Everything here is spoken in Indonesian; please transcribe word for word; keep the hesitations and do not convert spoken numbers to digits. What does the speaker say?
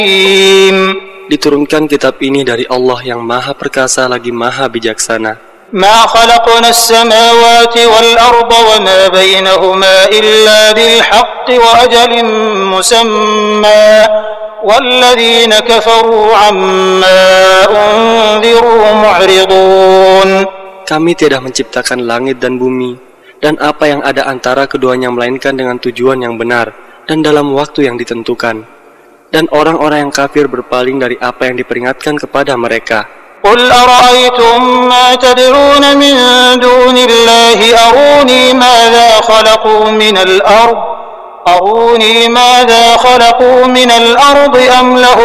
Diturunkan kitab ini dari Allah yang Maha Perkasa lagi Maha Bijaksana. ما خلقنا السماوات والأرض وما بينهما إلا بالحق وأجل مسمى والذين كفروا عما أنذروا معرضون. Kami tidak menciptakan langit dan bumi dan apa yang ada antara keduanya melainkan dengan tujuan yang benar dan dalam waktu yang ditentukan. Dan orang-orang yang kafir berpaling dari apa yang diperingatkan kepada mereka. قل أرأيتم ما تدعون من دون الله أروني ماذا خلقوا من الأرض أروني ماذا خلقوا من الأرض أم لهم